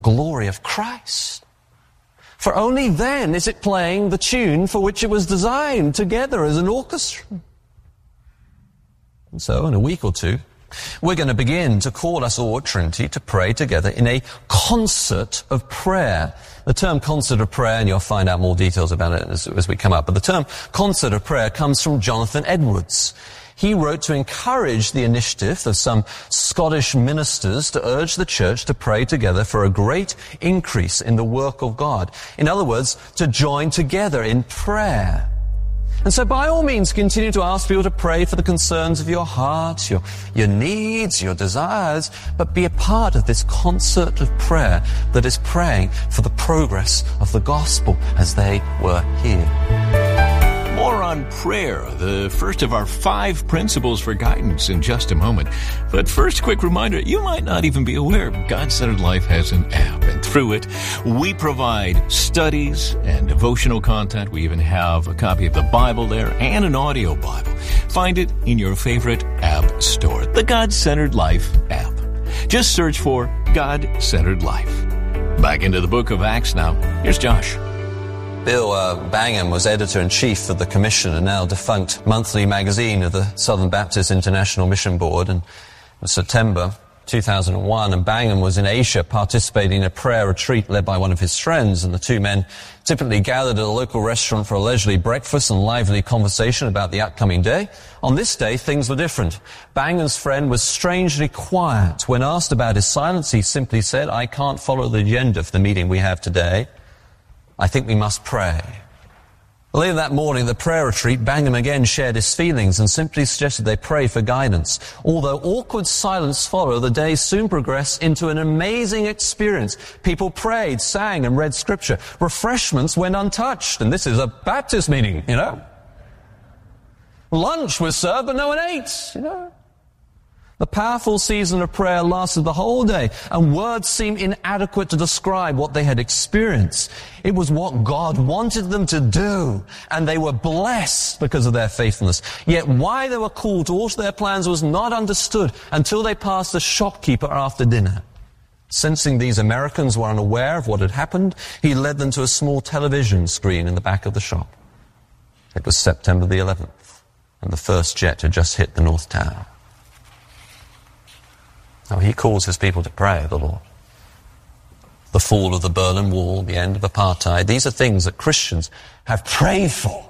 glory of Christ. For only then is it playing the tune for which it was designed together as an orchestra. And so, in a week or two, we're going to begin to call us all at Trinity to pray together in a concert of prayer. The term concert of prayer, and you'll find out more details about it as we come up, but the term concert of prayer comes from Jonathan Edwards. He wrote to encourage the initiative of some Scottish ministers to urge the church to pray together for a great increase in the work of God. In other words, to join together in prayer. And so by all means, continue to ask people to pray for the concerns of your heart, your needs, your desires, but be a part of this concert of prayer that is praying for the progress of the gospel as they were here. More on prayer, the first of our 5 principles for guidance, in just a moment. But first, quick reminder, you might not even be aware God-Centered Life has an app, and through it, we provide studies and devotional content. We even have a copy of the Bible there and an audio Bible. Find it in your favorite app store, the God-Centered Life app. Just search for God-Centered Life. Back into the book of Acts now. Here's Josh. Bill Bangham was editor-in-chief of the Commission, a now defunct monthly magazine of the Southern Baptist International Mission Board. And in September 2001, and Bangham was in Asia participating in a prayer retreat led by one of his friends, and the two men typically gathered at a local restaurant for a leisurely breakfast and lively conversation about the upcoming day. On this day, things were different. Bangham's friend was strangely quiet. When asked about his silence, he simply said, "I can't follow the agenda for the meeting we have today. I think we must pray." Later that morning, at the prayer retreat, Bangham again shared his feelings and simply suggested they pray for guidance. Although awkward silence followed, the day soon progressed into an amazing experience. People prayed, sang, and read scripture. Refreshments went untouched, and this is a Baptist meeting, you know. Lunch was served, but no one ate, you know. The powerful season of prayer lasted the whole day, and words seemed inadequate to describe what they had experienced. It was what God wanted them to do, and they were blessed because of their faithfulness. Yet why they were called to alter their plans was not understood until they passed the shopkeeper after dinner. Sensing these Americans were unaware of what had happened, he led them to a small television screen in the back of the shop. It was September the 11th, and the first jet had just hit the North Tower. Now, he calls his people to pray, the Lord. The fall of the Berlin Wall, the end of apartheid, these are things that Christians have prayed for.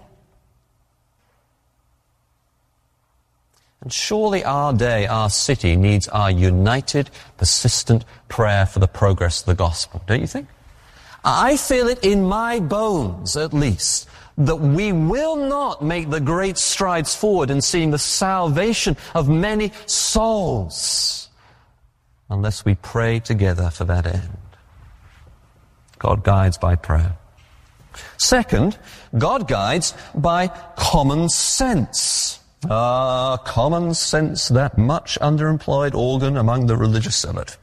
And surely our day, our city, needs our united, persistent prayer for the progress of the gospel, don't you think? I feel it in my bones, at least, that we will not make the great strides forward in seeing the salvation of many souls unless we pray together for that end. God guides by prayer. Second, God guides by common sense. Common sense, that much underemployed organ among the religious zealot.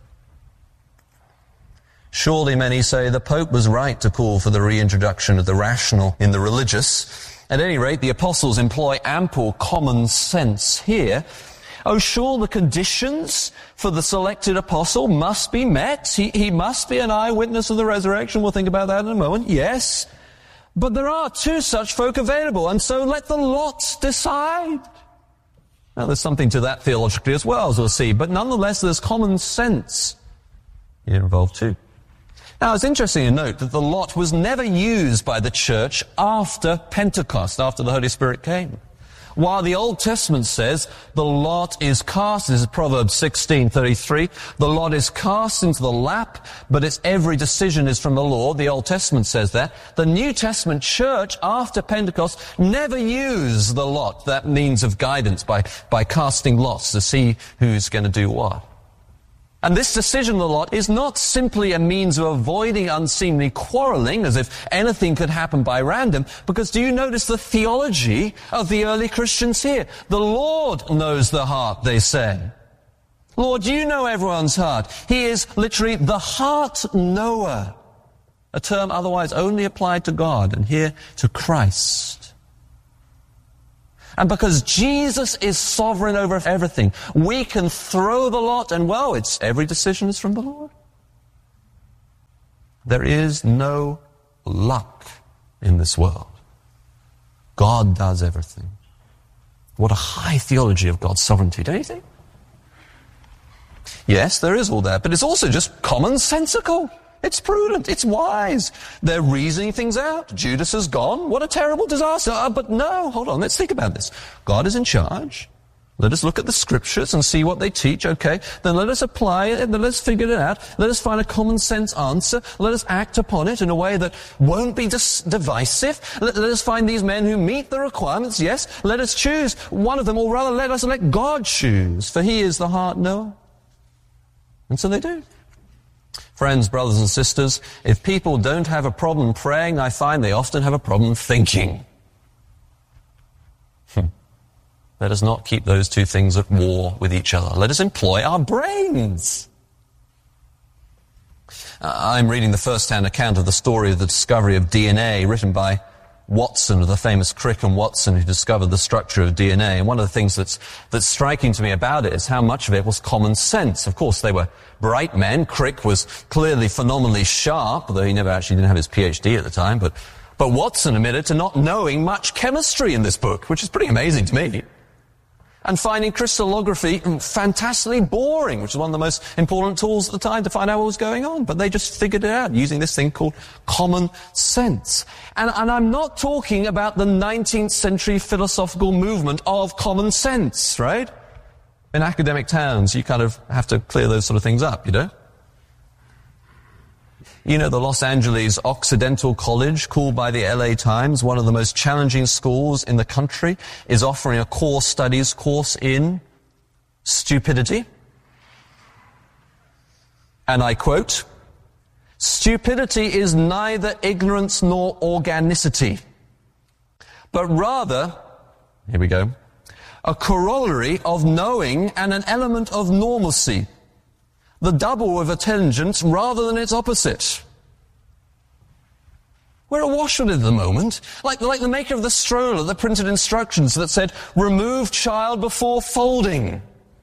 Surely many say the Pope was right to call for the reintroduction of the rational in the religious. At any rate, the apostles employ ample common sense here. Oh, sure, the conditions for the selected apostle must be met. He must be an eyewitness of the resurrection. We'll think about that in a moment. Yes. But there are 2 such folk available, and so let the lots decide. Now, there's something to that theologically as well, as we'll see. But nonetheless, there's common sense here involved too. Now, it's interesting to note that the lot was never used by the church after Pentecost, after the Holy Spirit came. While the Old Testament says the lot is cast, this is Proverbs 16:33, the lot is cast into the lap, but its every decision is from the Lord. The Old Testament says that. The New Testament church, after Pentecost, never used the lot, that means of guidance, by casting lots to see who's going to do what. And this decision of the lot is not simply a means of avoiding unseemly quarreling, as if anything could happen by random, because do you notice the theology of the early Christians here? The Lord knows the heart, they say. Lord, you know everyone's heart. He is literally the heart knower, a term otherwise only applied to God, and here to Christ. And because Jesus is sovereign over everything, we can throw the lot and, well, every decision is from the Lord. There is no luck in this world. God does everything. What a high theology of God's sovereignty, don't you think? Yes, there is all that, but it's also just commonsensical. It's prudent. It's wise. They're reasoning things out. Judas is gone. What a terrible disaster. But no, hold on. Let's think about this. God is in charge. Let us look at the scriptures and see what they teach. Okay, then let us apply it and then let's figure it out. Let us find a common sense answer. Let us act upon it in a way that won't be divisive. Let us find these men who meet the requirements. Yes, let us choose one of them, or rather let us let God choose, for he is the heart knower. And so they do. Friends, brothers and sisters, if people don't have a problem praying, I find they often have a problem thinking. Let us not keep those two things at war with each other. Let us employ our brains. I'm reading the first-hand account of the story of the discovery of DNA written by Watson, the famous Crick and Watson, who discovered the structure of DNA. And one of the things that's striking to me about it is how much of it was common sense. Of course, they were bright men. Crick was clearly phenomenally sharp, although he never actually didn't have his PhD at the time. But Watson admitted to not knowing much chemistry in this book, which is pretty amazing to me. And finding crystallography fantastically boring, which is one of the most important tools at the time to find out what was going on. But they just figured it out using this thing called common sense. And I'm not talking about the 19th century philosophical movement of common sense, right? In academic towns, you kind of have to clear those sort of things up, you know? You know, the Los Angeles Occidental College, called by the LA Times one of the most challenging schools in the country, is offering a core studies course in stupidity. And I quote, "Stupidity is neither ignorance nor organicity, but rather," here we go, "a corollary of knowing and an element of normalcy. The double of intelligence rather than its opposite." We're awash with it at the moment. Like the maker of the stroller that printed instructions that said, "Remove child before folding."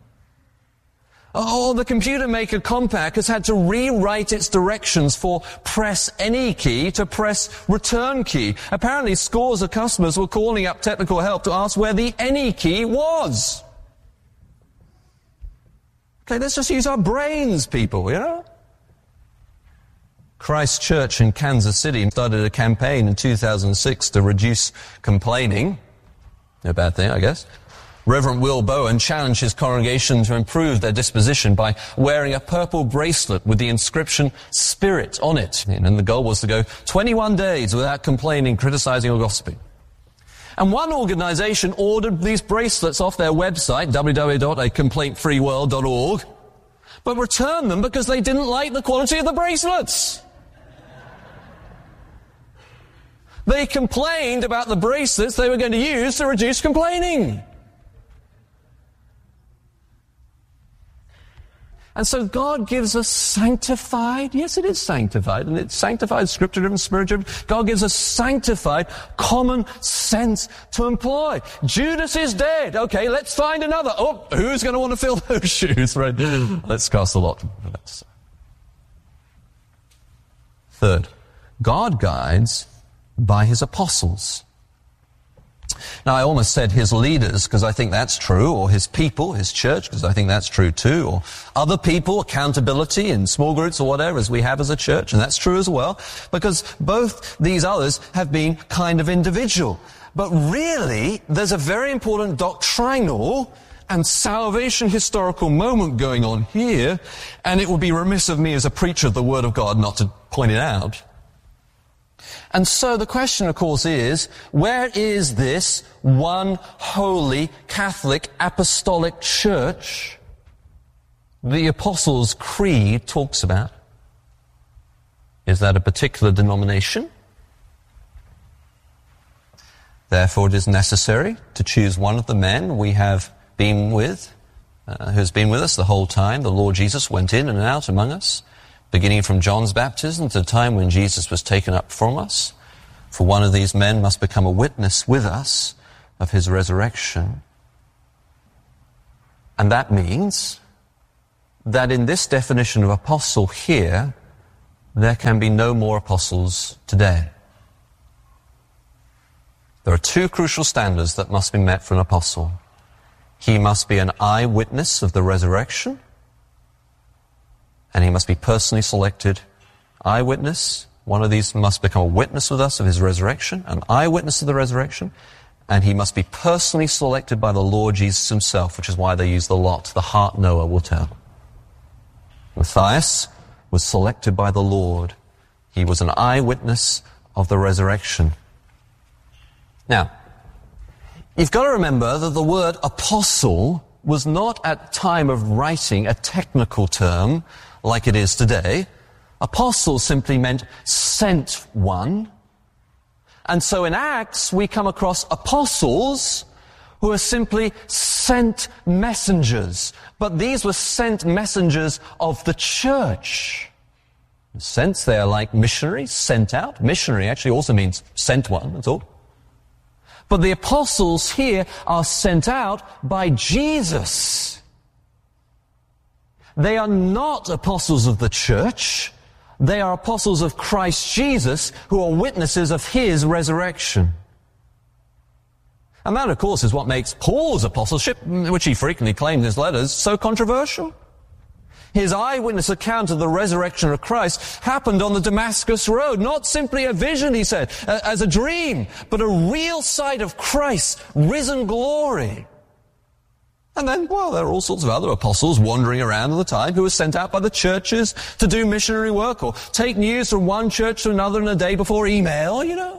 Oh, the computer maker Compaq has had to rewrite its directions for press any key to press return key. Apparently scores of customers were calling up technical help to ask where the any key was. Okay, let's just use our brains, people, you know? Christ Church in Kansas City started a campaign in 2006 to reduce complaining. No bad thing, I guess. Reverend Will Bowen challenged his congregation to improve their disposition by wearing a purple bracelet with the inscription "Spirit" on it. And the goal was to go 21 days without complaining, criticizing, or gossiping. And one organization ordered these bracelets off their website, www.acomplaintfreeworld.org, but returned them because they didn't like the quality of the bracelets. They complained about the bracelets they were going to use to reduce complaining. And so God gives us sanctified, yes, it is sanctified, and it's sanctified, scripture-driven, spirit-driven. God gives us sanctified common sense to employ. Judas is dead. Okay, let's find another. Oh, who's going to want to fill those shoes? Right. Let's cast a lot. Third, God guides by his apostles. Now, I almost said his leaders, because I think that's true, or his people, his church, because I think that's true too, or other people, accountability in small groups or whatever, as we have as a church, and that's true as well, because both these others have been kind of individual. But really, there's a very important doctrinal and salvation historical moment going on here, and it would be remiss of me as a preacher of the Word of God not to point it out. And so the question, of course, is, where is this one holy Catholic apostolic church the Apostles' Creed talks about? Is that a particular denomination? Therefore, it is necessary to choose one of the men we have been with, who's been with us the whole time. The Lord Jesus went in and out among us, beginning from John's baptism to the time when Jesus was taken up from us. For one of these men must become a witness with us of his resurrection. And that means that in this definition of apostle here, there can be no more apostles today. There are two crucial standards that must be met for an apostle. He must be an eyewitness of the resurrection, and he must be personally selected. Eyewitness, one of these must become a witness with us of his resurrection, an eyewitness of the resurrection, and he must be personally selected by the Lord Jesus himself, which is why they use the lot. The heart knower will tell. Matthias was selected by the Lord. He was an eyewitness of the resurrection. Now, you've got to remember that the word apostle was not at time of writing a technical term like it is today. Apostle simply meant sent one. And so in Acts, we come across apostles who are simply sent messengers. But these were sent messengers of the church. In a sense, they are like missionaries, sent out. Missionary actually also means sent one, that's all. But the apostles here are sent out by Jesus. They are not apostles of the church. They are apostles of Christ Jesus who are witnesses of his resurrection. And that, of course, is what makes Paul's apostleship, which he frequently claimed in his letters, so controversial. His eyewitness account of the resurrection of Christ happened on the Damascus Road. Not simply a vision, he said, as a dream, but a real sight of Christ's risen glory. And then, well, there are all sorts of other apostles wandering around at the time who were sent out by the churches to do missionary work or take news from one church to another in a day before email, you know.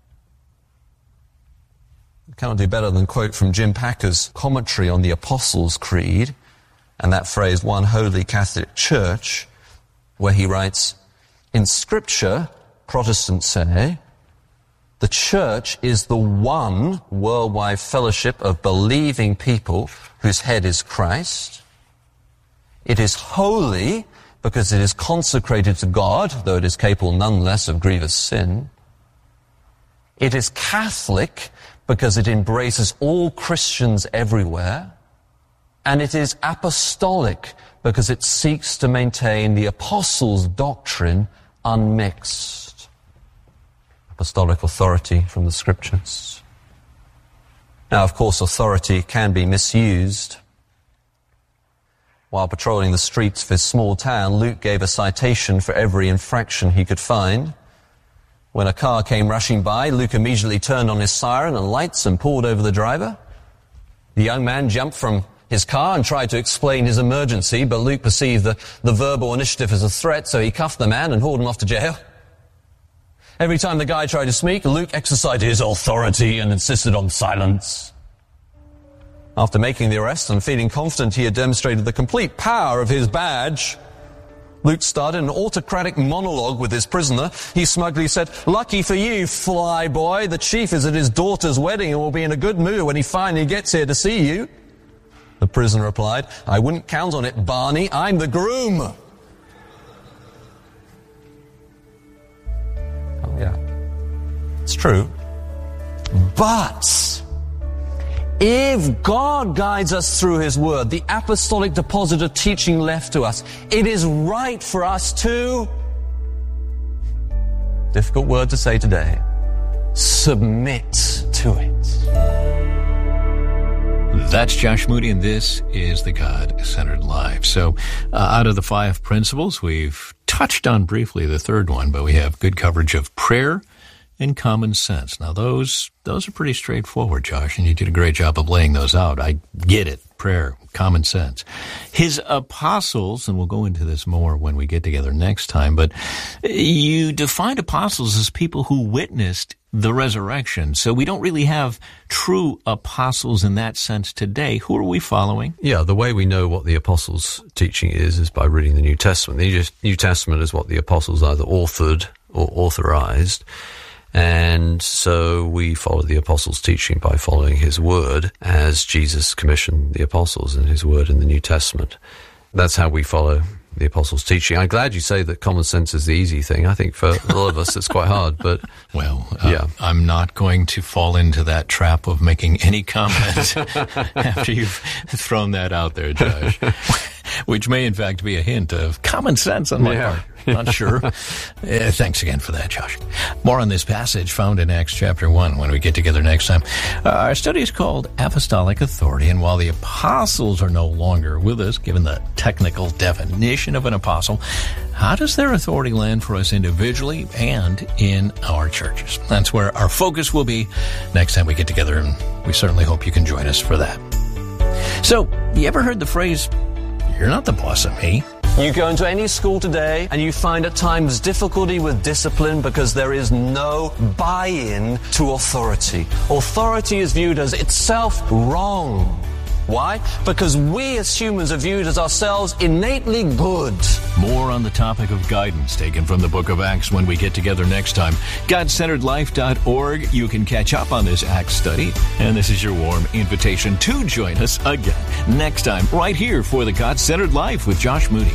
I cannot do better than quote from Jim Packer's commentary on the Apostles' Creed and that phrase, one holy Catholic church, where he writes, in Scripture, Protestants say, the church is the one worldwide fellowship of believing people whose head is Christ. It is holy because it is consecrated to God, though it is capable nonetheless of grievous sin. It is Catholic because it embraces all Christians everywhere. And it is apostolic because it seeks to maintain the apostles' doctrine unmixed. Apostolic authority from the Scriptures. Now, of course, authority can be misused. While patrolling the streets of his small town, Luke gave a citation for every infraction he could find. When a car came rushing by, Luke immediately turned on his siren and lights and pulled over the driver. The young man jumped from his car and tried to explain his emergency, but Luke perceived the verbal initiative as a threat, so he cuffed the man and hauled him off to jail. Every time the guy tried to speak, Luke exercised his authority and insisted on silence. After making the arrest and feeling confident he had demonstrated the complete power of his badge, Luke started an autocratic monologue with his prisoner. He smugly said, "Lucky for you, fly boy, the chief is at his daughter's wedding and will be in a good mood when he finally gets here to see you." The prisoner replied, "I wouldn't count on it, Barney. I'm the groom." Oh, yeah. It's true. But if God guides us through his word, the apostolic deposit of teaching left to us, it is right for us to, difficult word to say today, submit to it. That's Josh Moody, and this is the God-Centered Life. So, out of the 5 principles, we've touched on briefly the third one, but we have good coverage of prayer and common sense. Now, those are pretty straightforward, Josh, and you did a great job of laying those out. I get it. Prayer, common sense. His apostles, and we'll go into this more when we get together next time, but you defined apostles as people who witnessed the resurrection. So we don't really have true apostles in that sense today. Who are we following? Yeah, the way we know what the apostles' teaching is by reading the New Testament. The New Testament is what the apostles either authored or authorized. And so we follow the apostles' teaching by following his word as Jesus commissioned the apostles in his word in the New Testament. That's how we follow the apostles' teaching. I'm glad you say that common sense is the easy thing. I think for a lot of us it's quite hard, but... Well, I'm not going to fall into that trap of making any comment after you've thrown that out there, Josh. which may in fact be a hint of common sense on my part. Not sure. Thanks again for that, Josh. More on this passage found in Acts chapter 1 when we get together next time. Our study is called Apostolic Authority, and while the apostles are no longer with us, given the technical definition of an apostle, how does their authority land for us individually and in our churches? That's where our focus will be next time we get together, and we certainly hope you can join us for that. So, you ever heard the phrase, "You're not the boss of me"? You go into any school today and you find at times difficulty with discipline because there is no buy-in to authority. Authority is viewed as itself wrong. Why? Because we as humans are viewed as ourselves innately good. More on the topic of guidance taken from the book of Acts when we get together next time. GodCenteredLife.org. You can catch up on this Acts study. And this is your warm invitation to join us again next time right here for the God-Centered Life with Josh Moody.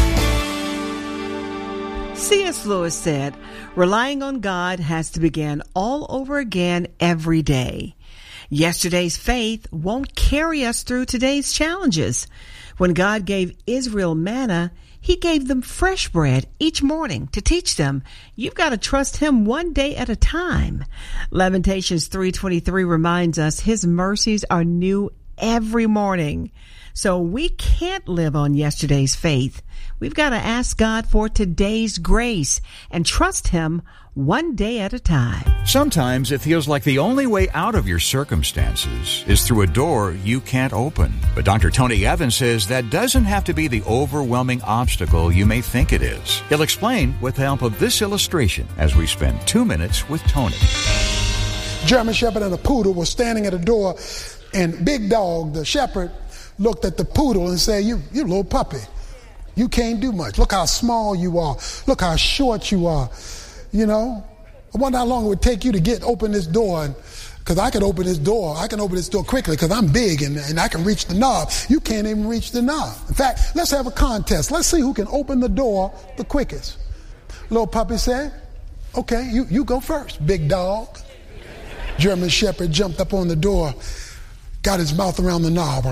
C.S. Lewis said, relying on God has to begin all over again every day. Yesterday's faith won't carry us through today's challenges. When God gave Israel manna, He gave them fresh bread each morning to teach them. You've got to trust Him one day at a time. Lamentations 3:23 reminds us His mercies are new every morning. So we can't live on yesterday's faith. We've got to ask God for today's grace and trust Him one day at a time. Sometimes it feels like the only way out of your circumstances is through a door you can't open. But Dr. Tony Evans says that doesn't have to be the overwhelming obstacle you may think it is. He'll explain with the help of this illustration as we spend 2 minutes with Tony. German Shepherd and a poodle were standing at a door, and Big Dog, the shepherd, looked at the poodle and said, you little puppy, you can't do much. Look how small you are. Look how short you are. You know, I wonder how long it would take you to open this door, because I can open this door. I can open this door quickly because I'm big and I can reach the knob. You can't even reach the knob. In fact, let's have a contest. Let's see who can open the door the quickest. Little puppy said, okay, you go first, Big Dog. German Shepherd jumped up on the door, got his mouth around the knob.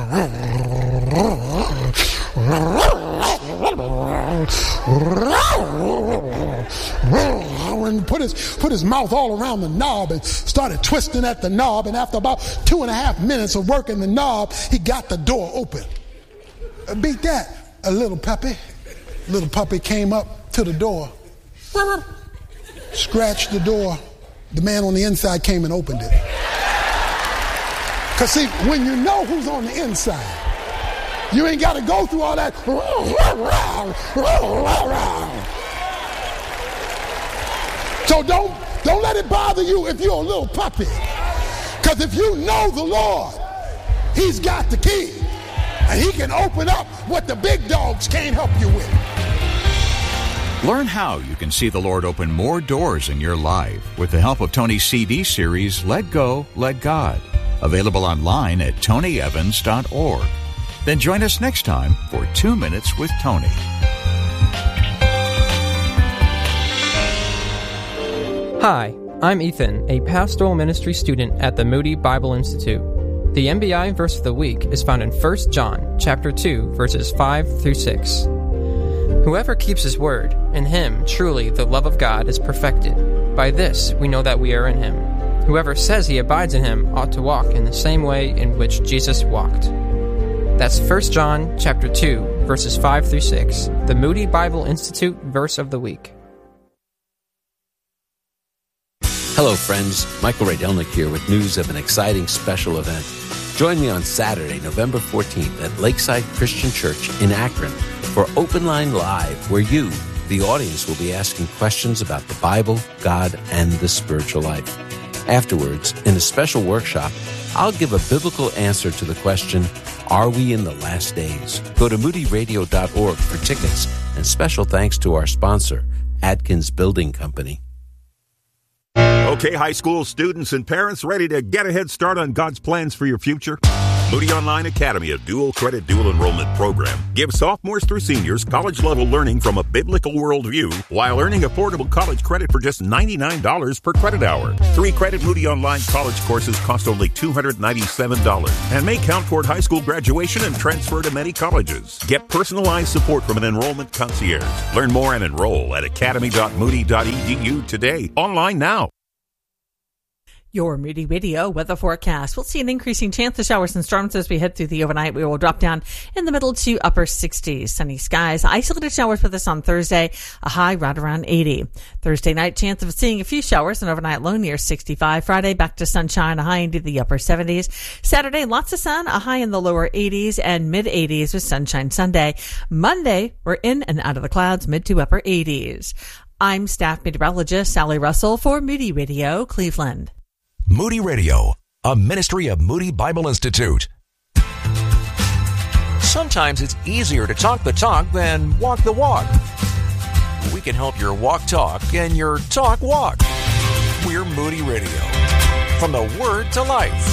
And put his mouth all around the knob and started twisting at the knob, and after about 2.5 minutes of working the knob, he got the door open. Beat that, a little puppy. Little puppy came up to the door, scratched the door. The man on the inside came and opened it. Because see, when you know who's on the inside, you ain't got to go through all that. So don't let it bother you if you're a little puppy. Because if you know the Lord, He's got the key. And He can open up what the big dogs can't help you with. Learn how you can see the Lord open more doors in your life with the help of Tony's CD series, Let Go, Let God. Available online at tonyevans.org. Then join us next time for 2 Minutes with Tony. Hi, I'm Ethan, a pastoral ministry student at the Moody Bible Institute. The MBI verse of the week is found in 1 John chapter 2, verses 5 through 6. Whoever keeps his word, in him truly the love of God is perfected. By this we know that we are in him. Whoever says he abides in him ought to walk in the same way in which Jesus walked. That's 1 John chapter 2, verses 5 through 6, the Moody Bible Institute verse of the week. Hello, friends. Michael Radelnick here with news of an exciting special event. Join me on Saturday, November 14th at Lakeside Christian Church in Akron for Open Line Live, where you, the audience, will be asking questions about the Bible, God, and the spiritual life. Afterwards, in a special workshop, I'll give a biblical answer to the question, are we in the last days? Go to moodyradio.org for tickets, and special thanks to our sponsor, Atkins Building Company. Okay, high school students and parents ready to get a head start on God's plans for your future? Moody Online Academy, a dual credit, dual enrollment program, gives sophomores through seniors college-level learning from a biblical worldview while earning affordable college credit for just $99 per credit hour. 3-credit Moody Online college courses cost only $297 and may count toward high school graduation and transfer to many colleges. Get personalized support from an enrollment concierge. Learn more and enroll at academy.moody.edu today. Online now. Your Moody Radio weather forecast. We'll see an increasing chance of showers and storms as we head through the overnight. We will drop down in the middle to upper 60s. Sunny skies. Isolated showers with us on Thursday. A high right around 80. Thursday night, chance of seeing a few showers. An overnight low near 65. Friday, back to sunshine. A high into the upper 70s. Saturday, lots of sun. A high in the lower 80s and mid 80s with sunshine Sunday. Monday, we're in and out of the clouds. Mid to upper 80s. I'm staff meteorologist Sally Russell for Moody Radio, Cleveland. Moody Radio, a ministry of Moody Bible Institute. Sometimes it's easier to talk the talk than walk the walk. We can help your walk talk and your talk walk. We're Moody Radio. From the Word to Life.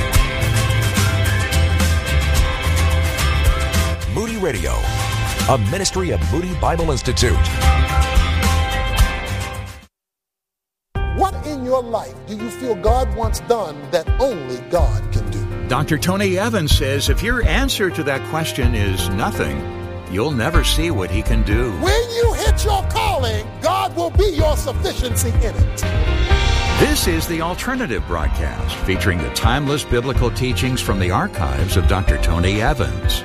Moody Radio, a ministry of Moody Bible Institute. What in your life do you feel God wants done that only God can do? Dr. Tony Evans says if your answer to that question is nothing, you'll never see what he can do. When you hit your calling, God will be your sufficiency in it. This is the Alternative Broadcast, featuring the timeless biblical teachings from the archives of Dr. Tony Evans.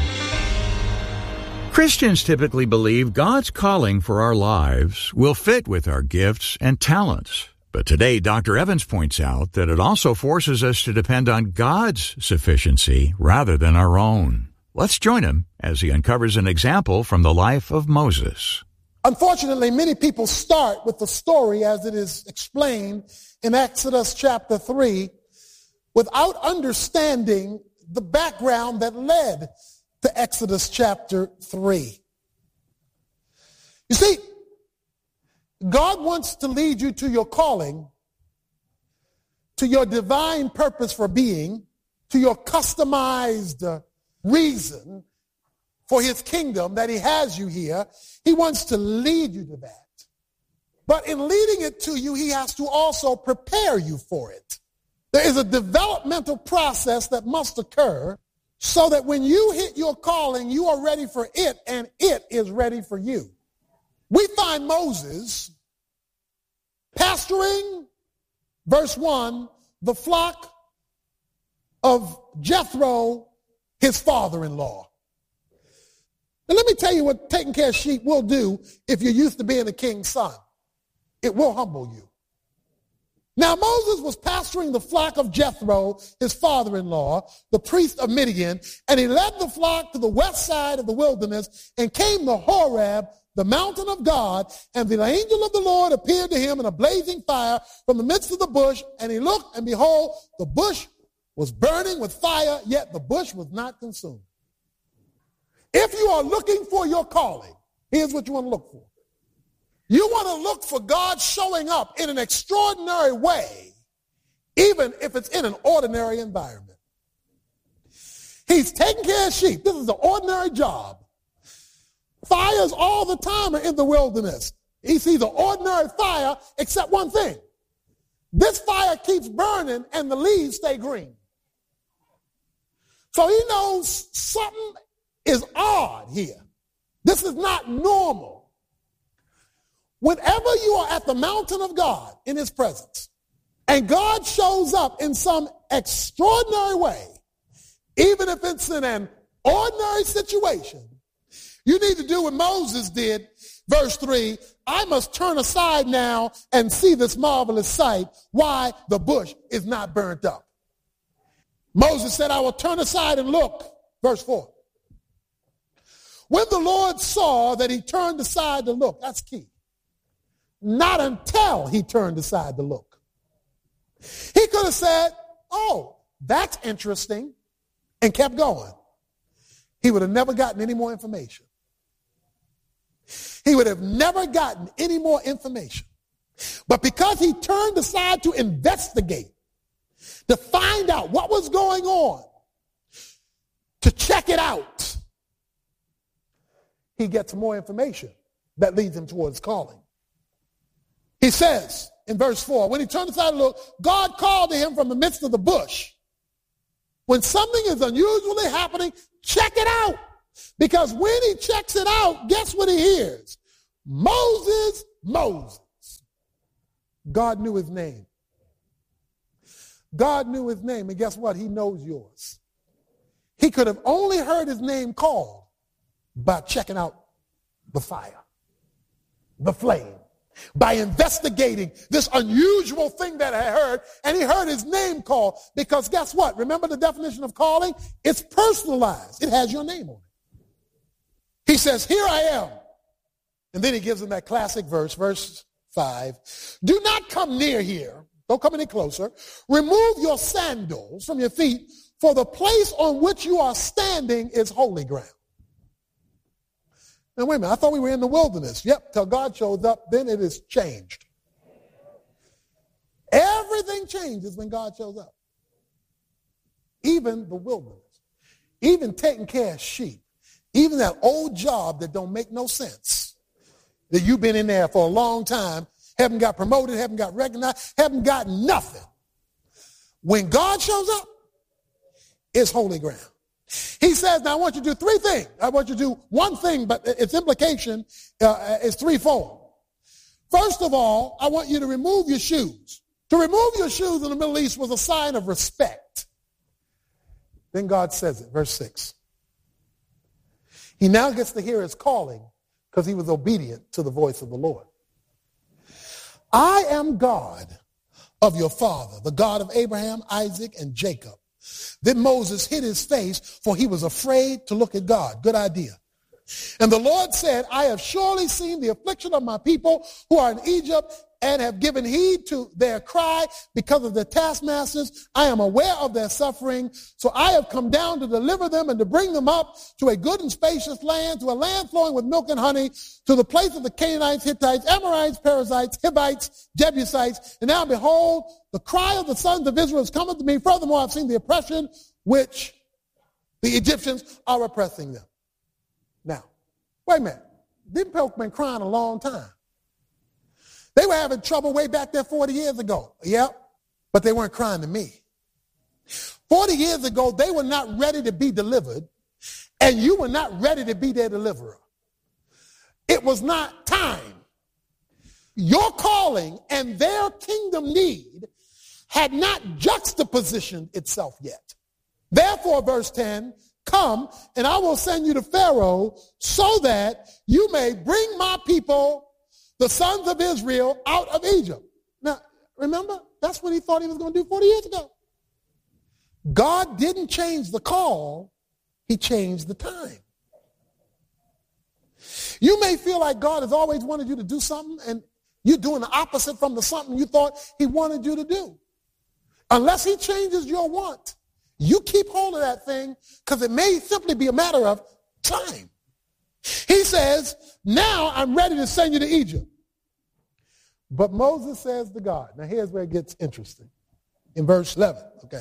Christians typically believe God's calling for our lives will fit with our gifts and talents. But today, Dr. Evans points out that it also forces us to depend on God's sufficiency rather than our own. Let's join him as he uncovers an example from the life of Moses. Unfortunately, many people start with the story as it is explained in Exodus chapter 3 without understanding the background that led to Exodus chapter 3. You see, God wants to lead you to your calling, to your divine purpose for being, to your customized reason for his kingdom that he has you here. He wants to lead you to that. But in leading it to you, he has to also prepare you for it. There is a developmental process that must occur so that when you hit your calling, you are ready for it and it is ready for you. We find Moses pastoring, verse 1, the flock of Jethro, his father-in-law. Now let me tell you what taking care of sheep will do if you're used to being a king's son. It will humble you. Now Moses was pastoring the flock of Jethro, his father-in-law, the priest of Midian, and he led the flock to the west side of the wilderness and came to Horeb, the mountain of God, and the angel of the Lord appeared to him in a blazing fire from the midst of the bush, and he looked, and behold, the bush was burning with fire, yet the bush was not consumed. If you are looking for your calling, here's what you want to look for. You want to look for God showing up in an extraordinary way, even if it's in an ordinary environment. He's taking care of sheep. This is an ordinary job. Fires all the time are in the wilderness. He sees an ordinary fire, except one thing. This fire keeps burning and the leaves stay green. So he knows something is odd here. This is not normal. Whenever you are at the mountain of God in his presence, and God shows up in some extraordinary way, even if it's in an ordinary situation, you need to do what Moses did, verse 3, I must turn aside now and see this marvelous sight, why the bush is not burnt up. Moses said, I will turn aside and look, verse 4. When the Lord saw that he turned aside to look, that's key. Not until he turned aside to look. He could have said, oh, that's interesting, and kept going. He would have never gotten any more information. He would have never gotten any more information. But because he turned aside to investigate, to find out what was going on, to check it out, he gets more information that leads him towards calling. He says in verse 4, when he turned aside to look, God called to him from the midst of the bush. When something is unusually happening, check it out. Because when he checks it out, guess what he hears? Moses, Moses. God knew his name. God knew his name, and guess what? He knows yours. He could have only heard his name called by checking out the fire, the flame, by investigating this unusual thing that I heard, and he heard his name called, because guess what? Remember the definition of calling? It's personalized. It has your name on it. He says, here I am. And then he gives him that classic verse, verse 5. Do not come near here. Don't come any closer. Remove your sandals from your feet, for the place on which you are standing is holy ground. Now, wait a minute. I thought we were in the wilderness. Yep, till God shows up, then it is changed. Everything changes when God shows up. Even the wilderness. Even taking care of sheep. Even that old job that don't make no sense. That you've been in there for a long time, haven't got promoted, haven't got recognized, haven't got nothing. When God shows up, it's holy ground. He says, now I want you to do three things. I want you to do one thing, but its implication is threefold. First of all, I want you to remove your shoes. To remove your shoes in the Middle East was a sign of respect. Then God says it, verse 6. He now gets to hear his calling because he was obedient to the voice of the Lord. I am God of your father, the God of Abraham, Isaac, and Jacob. Then Moses hid his face, for he was afraid to look at God. Good idea. And the Lord said, I have surely seen the affliction of my people who are in Egypt, and have given heed to their cry because of their taskmasters. I am aware of their suffering. So I have come down to deliver them and to bring them up to a good and spacious land, to a land flowing with milk and honey, to the place of the Canaanites, Hittites, Amorites, Perizzites, Hivites, Jebusites. And now behold, the cry of the sons of Israel is coming to me. Furthermore, I've seen the oppression which the Egyptians are oppressing them. Now, wait a minute. These folk been crying a long time. They were having trouble way back there 40 years ago. Yep, but they weren't crying to me. 40 years ago, they were not ready to be delivered, and you were not ready to be their deliverer. It was not time. Your calling and their kingdom need had not juxtapositioned itself yet. Therefore, verse 10, come, and I will send you to Pharaoh so that you may bring my people, the sons of Israel, out of Egypt. Now, remember, that's what he thought he was going to do 40 years ago. God didn't change the call. He changed the time. You may feel like God has always wanted you to do something, and you're doing the opposite from the something you thought he wanted you to do. Unless he changes your want, you keep hold of that thing, because it may simply be a matter of time. He says, now I'm ready to send you to Egypt. But Moses says to God, now here's where it gets interesting. In verse 11, okay.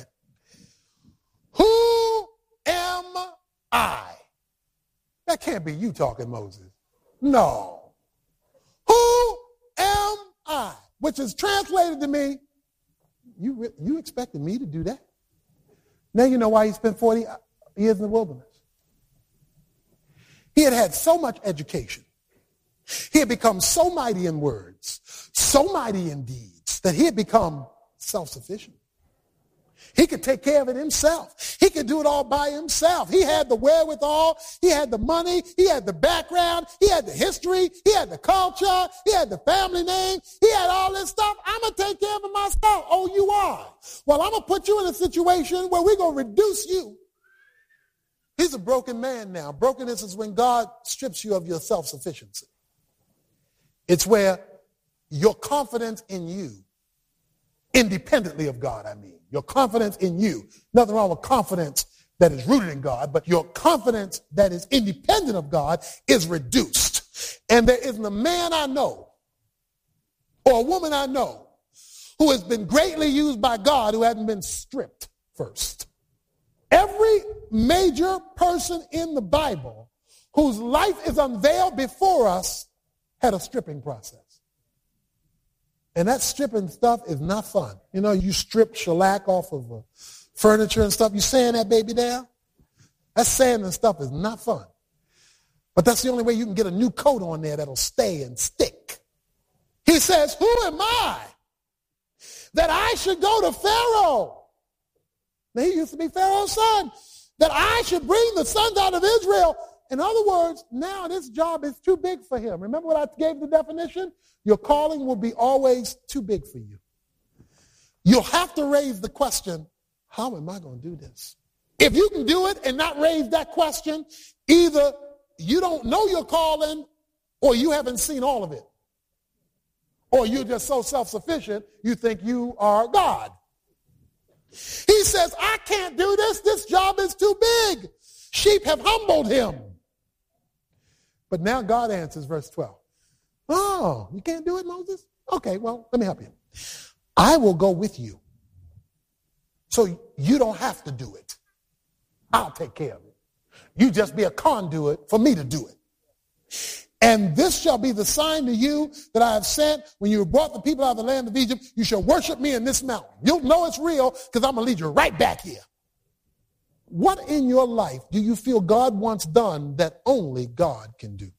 Who am I? That can't be you talking, Moses. No. Who am I? Which is translated to me, you expected me to do that? Now you know why he spent 40 years in the wilderness. He had had so much education. He had become so mighty in words, so mighty in deeds, that he had become self-sufficient. He could take care of it himself. He could do it all by himself. He had the wherewithal. He had the money. He had the background. He had the history. He had the culture. He had the family name. He had all this stuff. I'm going to take care of it myself. Oh, you are? Well, I'm going to put you in a situation where we're going to reduce you. He's a broken man now. Brokenness is when God strips you of your self-sufficiency. It's where your confidence in you, independently of God, I mean, your confidence in you, nothing wrong with confidence that is rooted in God, but your confidence that is independent of God is reduced. And there isn't a man I know or a woman I know who has been greatly used by God who hasn't been stripped first. Every major person in the Bible whose life is unveiled before us had a stripping process. And that stripping stuff is not fun. You know, you strip shellac off of furniture and stuff. You sand that baby down? That sanding stuff is not fun. But that's the only way you can get a new coat on there that'll stay and stick. He says, who am I that I should go to Pharaoh? Now, he used to be Pharaoh's son. That I should bring the sons out of Israel. In other words, now this job is too big for him. Remember what I gave the definition? Your calling will be always too big for you. You'll have to raise the question, how am I going to do this? If you can do it and not raise that question, either you don't know your calling or you haven't seen all of it. Or you're just so self-sufficient, you think you are God. He says, I can't do this. This job is too big. Sheep have humbled him. But now God answers, verse 12. Oh, you can't do it, Moses? Okay, well, let me help you. I will go with you. So you don't have to do it. I'll take care of it. You just be a conduit for me to do it. And this shall be the sign to you that I have sent. When you have brought the people out of the land of Egypt, you shall worship me in this mountain. You'll know it's real because I'm going to lead you right back here. What in your life do you feel God wants done that only God can do?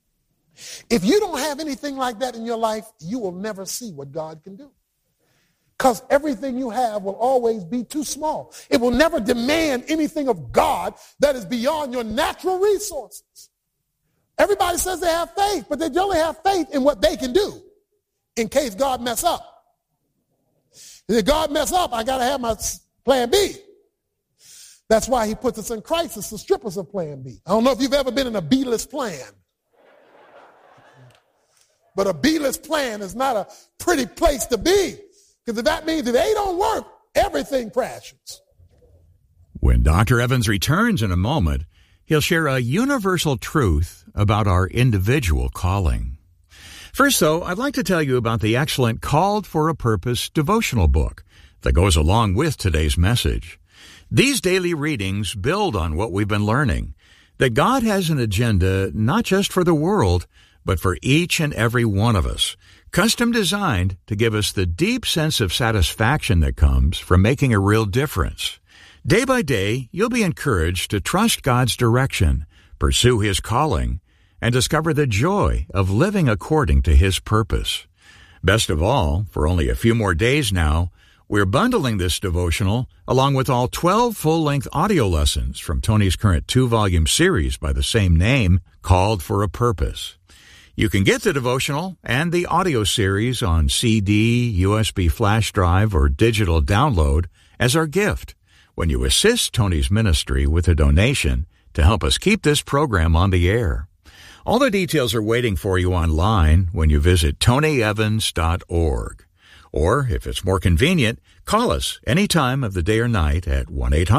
If you don't have anything like that in your life, you will never see what God can do. Because everything you have will always be too small. It will never demand anything of God that is beyond your natural resources. Everybody says they have faith, but they only have faith in what they can do in case God mess up. If God mess up, I got to have my plan B. That's why he puts us in crisis to strip us of plan B. I don't know if you've ever been in a B-less plan. But a B-less plan is not a pretty place to be. Because that means if they don't work, everything crashes. When Dr. Evans returns in a moment, he'll share a universal truth about our individual calling. First, though, I'd like to tell you about the excellent Called for a Purpose devotional book that goes along with today's message. These daily readings build on what we've been learning, that God has an agenda not just for the world, but for each and every one of us, custom designed to give us the deep sense of satisfaction that comes from making a real difference. Day by day, you'll be encouraged to trust God's direction, pursue His calling, and discover the joy of living according to His purpose. Best of all, for only a few more days now, we're bundling this devotional along with all 12 full-length audio lessons from Tony's current 2-volume series by the same name, Called for a Purpose. You can get the devotional and the audio series on CD, USB flash drive, or digital download as our gift when you assist Tony's ministry with a donation to help us keep this program on the air. All the details are waiting for you online when you visit tonyevans.org. Or, if it's more convenient, call us any time of the day or night at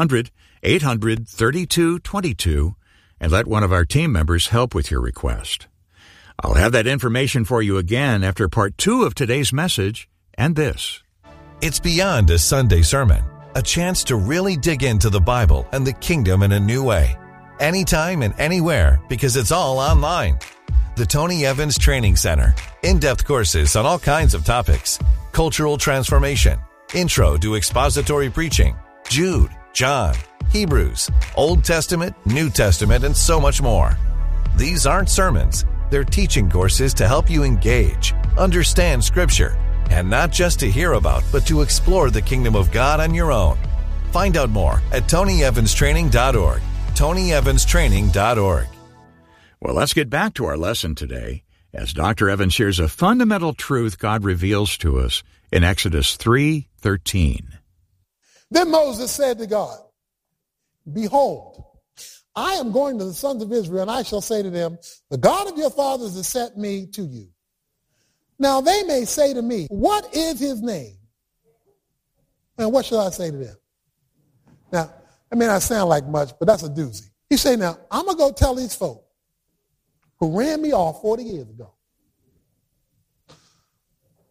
1-800-800-3222 and let one of our team members help with your request. I'll have that information for you again after part 2 of today's message and this. It's beyond a Sunday sermon, a chance to really dig into the Bible and the kingdom in a new way. Anytime and anywhere, because it's all online. The Tony Evans Training Center. In-depth courses on all kinds of topics. Cultural transformation, intro to expository preaching, Jude, John, Hebrews, Old Testament, New Testament, and so much more. These aren't sermons. They're teaching courses to help you engage, understand Scripture, and not just to hear about, but to explore the kingdom of God on your own. Find out more at TonyEvansTraining.org. TonyEvansTraining.org. Well, let's get back to our lesson today as Dr. Evans shares a fundamental truth God reveals to us in Exodus 3:13. Then Moses said to God, behold, I am going to the sons of Israel, and I shall say to them, the God of your fathers has sent me to you. Now they may say to me, what is his name? And what shall I say to them? Now, it may not sound like much, but that's a doozy. You say, now, I'm going to go tell these folk who ran me off 40 years ago.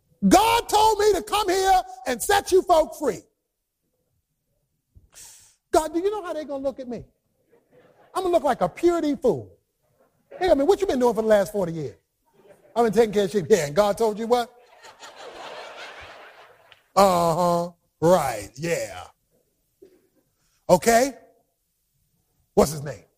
God told me to come here and set you folk free. God, do you know how they're going to look at me? I'm going to look like a purity fool. Hey, I mean, what you been doing for the last 40 years? I've been taking care of sheep. Yeah, and God told you what? Uh-huh. Right, yeah. Okay? What's his name?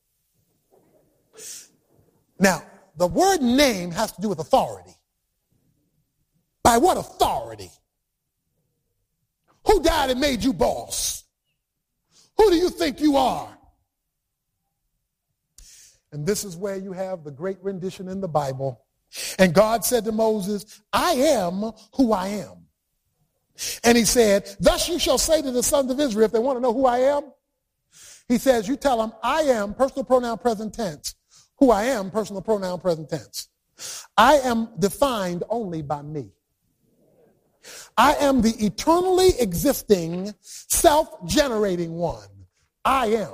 Now, the word name has to do with authority. By what authority? Who died and made you boss? Who do you think you are? And this is where you have the great rendition in the Bible. And God said to Moses, I am who I am. And he said, thus you shall say to the sons of Israel, if they want to know who I am, he says, you tell them, I am, personal pronoun present tense. Who I am, personal pronoun present tense. I am defined only by me. I am the eternally existing, self-generating one. I am.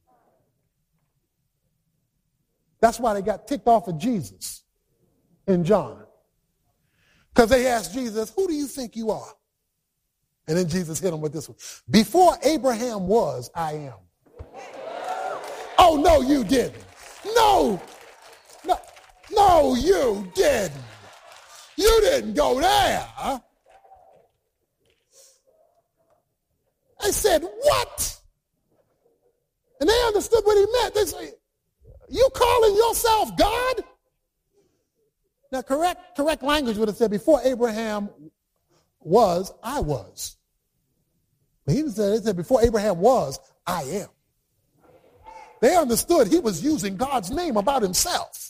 That's why they got ticked off of Jesus in John. Because they asked Jesus, who do you think you are? And then Jesus hit them with this one. Before Abraham was, I am. Oh, no, you didn't. No, you didn't. You didn't go there. They said, what? And they understood what he meant. They said, you calling yourself God? Now, correct language would have said, before Abraham was, I was. But he said, before Abraham was, I am. They understood he was using God's name about himself.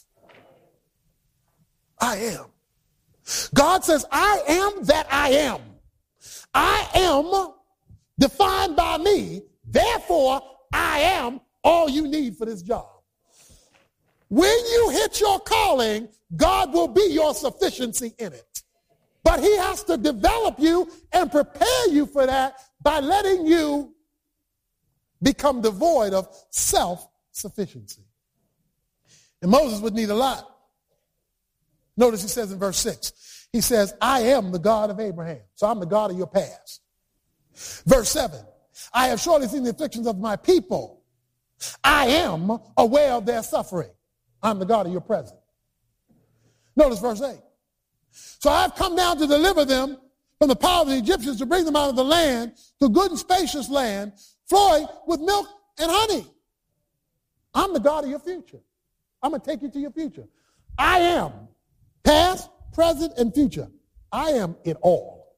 I am. God says, I am that I am. I am defined by me. Therefore, I am all you need for this job. When you hit your calling, God will be your sufficiency in it. But he has to develop you and prepare you for that by letting you become devoid of self-sufficiency. And Moses would need a lot. Notice he says in verse 6, he says, I am the God of Abraham. So I'm the God of your past. Verse 7, I have surely seen the afflictions of my people. I am aware of their suffering. I'm the God of your present. Notice verse 8. So I've come down to deliver them from the power of the Egyptians, to bring them out of the land, to good and spacious land, flowing with milk and honey. I'm the God of your future. I'm going to take you to your future. I am past, present, and future. I am it all.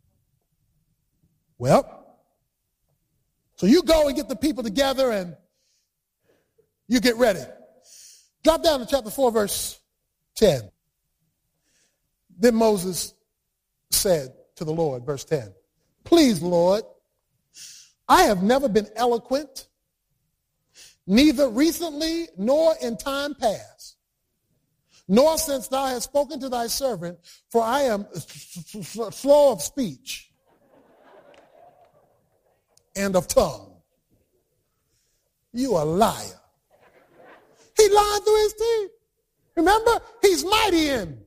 Well, so you go and get the people together and you get ready. Drop down to chapter 4, verse 10. Then Moses said to the Lord, verse 10, please, Lord, I have never been eloquent, neither recently nor in time past, nor since thou hast spoken to thy servant, for I am slow of speech and of tongue. You a liar. He lied through his teeth. Remember, he's mighty in.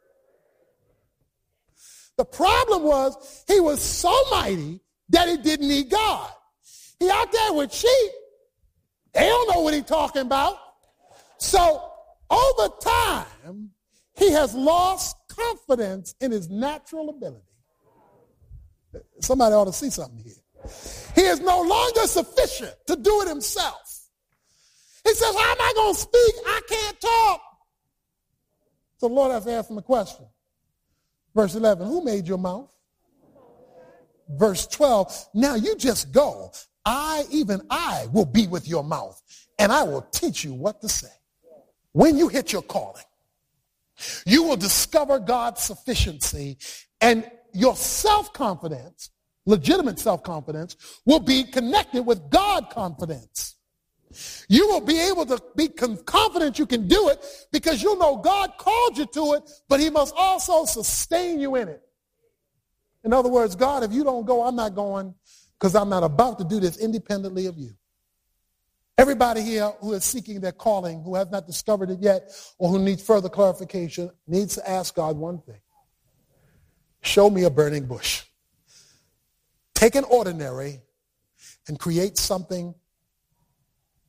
The problem was he was so mighty that he didn't need God. He out there with sheep. They don't know what he's talking about. So over time, he has lost confidence in his natural ability. Somebody ought to see something here. He is no longer sufficient to do it himself. He says, how am I going to speak? I can't talk. So the Lord has to ask him a question. Verse 11, who made your mouth? Verse 12, now you just go. Even I will be with your mouth, and I will teach you what to say. When you hit your calling, you will discover God's sufficiency, and your self-confidence, legitimate self-confidence, will be connected with God confidence. You will be able to be confident you can do it because you'll know God called you to it, but he must also sustain you in it. In other words, God, if you don't go, I'm not going because I'm not about to do this independently of you. Everybody here who is seeking their calling, who has not discovered it yet, or who needs further clarification, needs to ask God one thing. Show me a burning bush. Take an ordinary and create something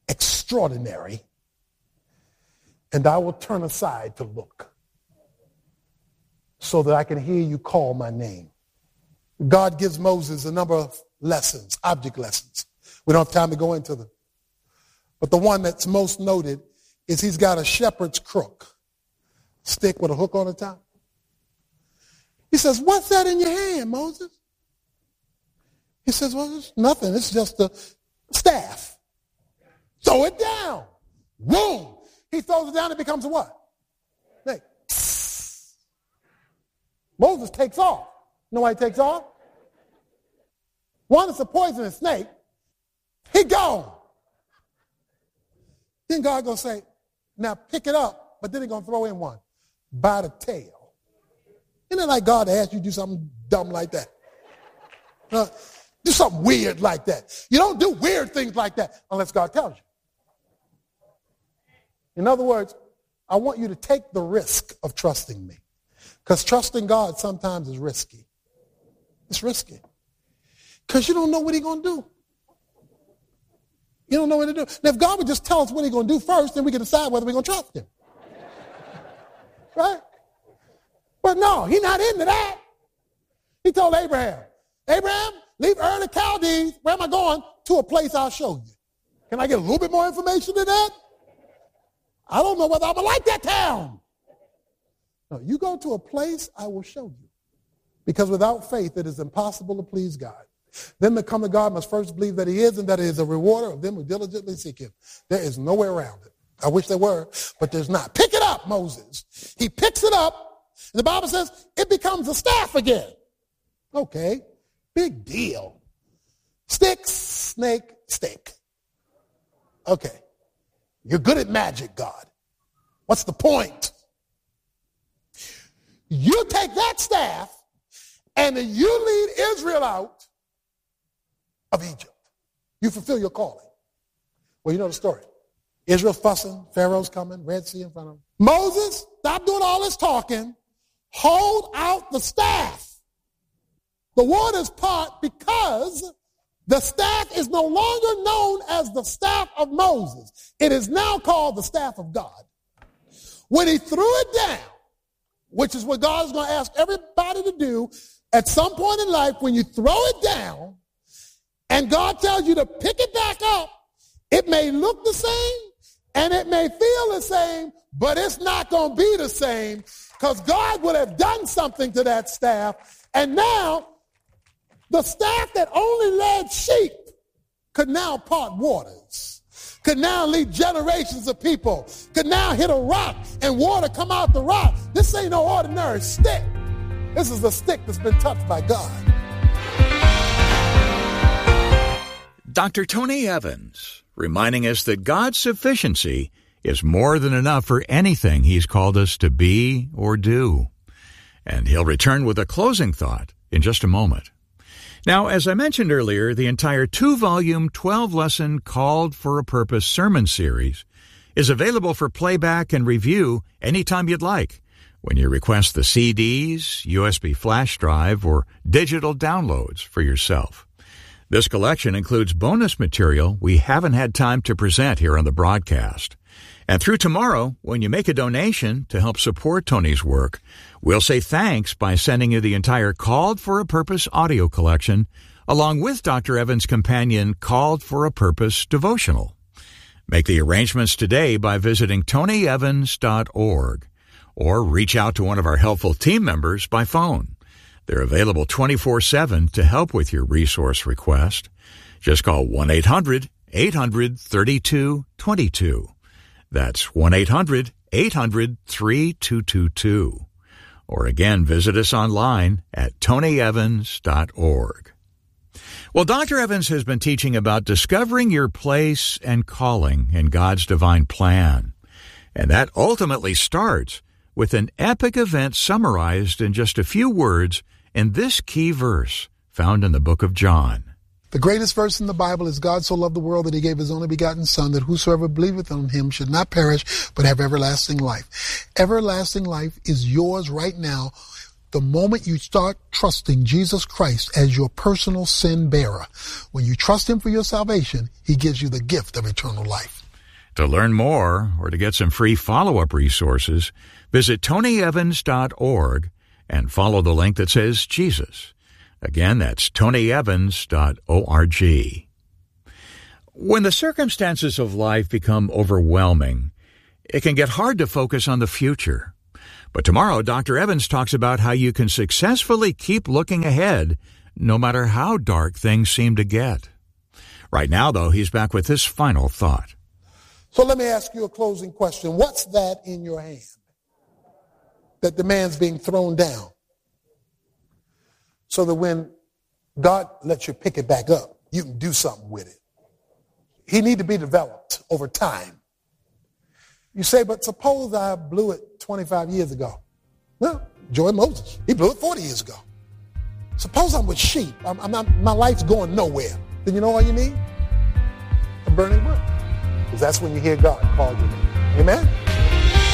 extraordinary, and I will turn aside to look so that I can hear you call my name. God gives Moses a number of lessons, object lessons. We don't have time to go into them. But the one that's most noted is he's got a shepherd's crook, stick with a hook on the top. He says, what's that in your hand, Moses? He says, well, it's nothing. It's just a staff. Throw it down. Boom. He throws it down, it becomes a what? Snake. Moses takes off. You know why he takes off? One, it's a poisonous snake. He gone. Then God going to say, now pick it up, but then he's going to throw in one. By the tail. Isn't it like God asked you to do something dumb like that? Do something weird like that. You don't do weird things like that unless God tells you. In other words, I want you to take the risk of trusting me. Because trusting God sometimes is risky. It's risky. Because you don't know what he's going to do. You don't know what to do. Now, if God would just tell us what he's going to do first, then we can decide whether we're going to trust him. Right? But no, he's not into that. He told Abraham, Abraham, leave Ur the Chaldees. Where am I going? To a place I'll show you. Can I get a little bit more information than that? I don't know whether I'm going to like that town. No, you go to a place I will show you. Because without faith, it is impossible to please God. Them that come to God must first believe that he is and that he is a rewarder of them who diligently seek him. There is no way around it. I wish there were, but there's not. Pick it up, Moses. He picks it up, and the Bible says it becomes a staff again. Okay, big deal. Stick, snake, stick. Okay, you're good at magic, God. What's the point? You take that staff, and then you lead Israel out of Egypt. You fulfill your calling. Well, you know the story. Israel's fussing, Pharaoh's coming, Red Sea in front of them. Moses, stop doing all this talking. Hold out the staff. The waters part because the staff is no longer known as the staff of Moses. It is now called the staff of God. When he threw it down, which is what God is going to ask everybody to do at some point in life, when you throw it down and God tells you to pick it back up, it may look the same and it may feel the same, but it's not going to be the same because God would have done something to that staff. And now the staff that only led sheep could now part waters, could now lead generations of people, could now hit a rock and water come out the rock. This ain't no ordinary stick. This is a stick that's been touched by God. Dr. Tony Evans, reminding us that God's sufficiency is more than enough for anything he's called us to be or do. And he'll return with a closing thought in just a moment. Now, as I mentioned earlier, the entire 2-volume, 12-lesson Called for a Purpose sermon series is available for playback and review anytime you'd like when you request the CDs, USB flash drive, or digital downloads for yourself. This collection includes bonus material we haven't had time to present here on the broadcast. And through tomorrow, when you make a donation to help support Tony's work, we'll say thanks by sending you the entire Called for a Purpose audio collection, along with Dr. Evans' companion Called for a Purpose devotional. Make the arrangements today by visiting tonyevans.org or reach out to one of our helpful team members by phone. They're available 24/7 to help with your resource request. Just call 1-800-800-3222. That's 1-800-800-3222. Or again, visit us online at tonyevans.org. Well, Dr. Evans has been teaching about discovering your place and calling in God's divine plan. And that ultimately starts with an epic event summarized in just a few words in this key verse found in the book of John. The greatest verse in the Bible is God so loved the world that he gave his only begotten Son, that whosoever believeth on him should not perish, but have everlasting life. Everlasting life is yours right now. the moment you start trusting Jesus Christ as your personal sin bearer. When you trust him for your salvation, he gives you the gift of eternal life. To learn more or to get some free follow-up resources, visit tonyevans.org and follow the link that says Jesus. Again, that's tonyevans.org. When the circumstances of life become overwhelming, it can get hard to focus on the future. But tomorrow, Dr. Evans talks about how you can successfully keep looking ahead, no matter how dark things seem to get. Right now, though, he's back with this final thought. So let me ask you a closing question. What's that in your hand that the man's being thrown down? So that when God lets you pick it back up, you can do something with it. He need to be developed over time. You say, but suppose I blew it 25 years ago. Well, Joy Moses, he blew it 40 years ago. Suppose I'm with sheep. My life's going nowhere. Then you know all you need? A burning bush. Because that's when you hear God call your name. Amen?